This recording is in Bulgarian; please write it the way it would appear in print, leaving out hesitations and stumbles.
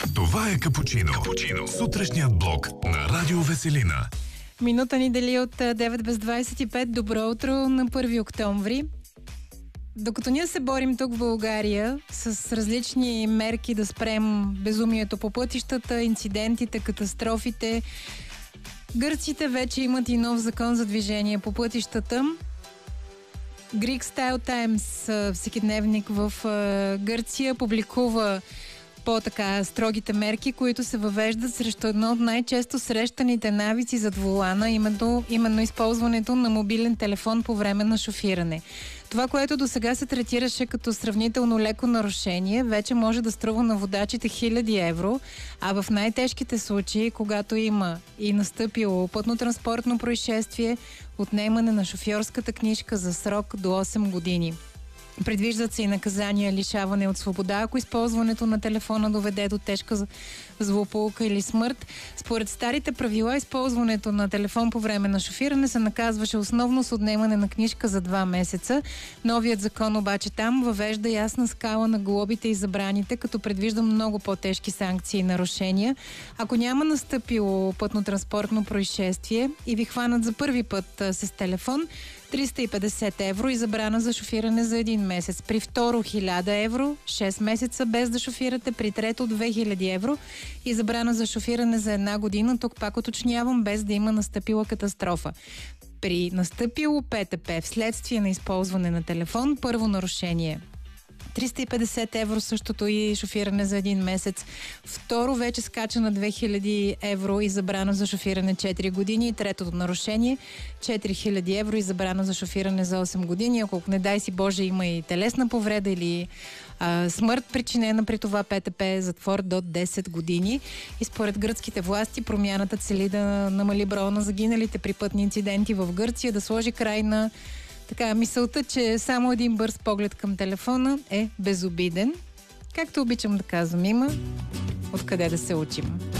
Това е Капучино. Сутрешният блок на Радио Веселина. Минута ни дели от 9 без 25. Добро утро на 1 октомври. Докато ние се борим тук в България с различни мерки да спрем безумието по пътищата, инцидентите, катастрофите, гърците вече имат и нов закон за движение по пътищата. Greek Style Times, всекидневник в Гърция, публикува по-така строгите мерки, които се въвеждат срещу едно от най-често срещаните навици зад волана, именно използването на мобилен телефон по време на шофиране. Това, което до сега се третираше като сравнително леко нарушение, вече може да струва на водачите 1000 евро, а в най-тежките случаи, когато има и настъпило пътно-транспортно происшествие, отнемане на шофьорската книжка за срок до 8 години. Предвиждат се и наказания лишаване от свобода, ако използването на телефона доведе до тежка злополука или смърт. Според старите правила, използването на телефон по време на шофиране се наказваше основно с отнемане на книжка за 2 месеца. Новият закон обаче там въвежда ясна скала на глобите и забраните, като предвижда много по-тежки санкции и нарушения. Ако няма настъпило пътно-транспортно происшествие и ви хванат за първи път с телефон, 350 евро и забрана за шофиране за 1 месец. При второ 1000 евро, 6 месеца без да шофирате. При трето 2000 евро и забрана за шофиране за 1 година. Тук пак уточнявам, без да има настъпила катастрофа. При настъпило ПТП вследствие на използване на телефон, първо нарушение 350 евро, същото и шофиране за 1 месец. Второ вече скача на 2000 евро и забрана за шофиране 4 години. И третото нарушение 4000 евро и забрана за шофиране за 8 години. Ако не дай си Боже има и телесна повреда или смърт причинена при това ПТП, затвор до 10 години. И според гръцките власти промяната цели да намали броя на загиналите при пътни инциденти в Гърция, да сложи край на мисълта, че само един бърз поглед към телефона е безобиден. Както обичам да казвам, има откъде да се учим.